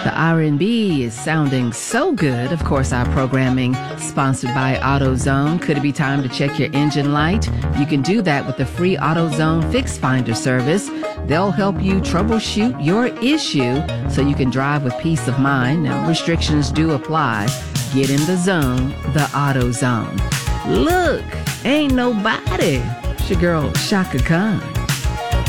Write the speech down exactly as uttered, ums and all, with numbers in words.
The R and B is sounding so good. Of course, our programming sponsored by AutoZone. Could it be time to check your engine light? You can do that with the free AutoZone Fix Finder service. They'll help you troubleshoot your issue so you can drive with peace of mind. Now, restrictions do apply. Get in the zone, the AutoZone. Look, ain't nobody. It's your girl, Shaka Khan.